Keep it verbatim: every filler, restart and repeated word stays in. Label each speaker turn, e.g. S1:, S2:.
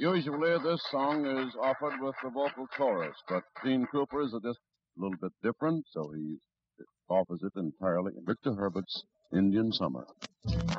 S1: Usually this song is offered with the vocal chorus, but Gene Cooper is just a little bit different, so he offers it entirely in Victor Herbert's Indian Summer.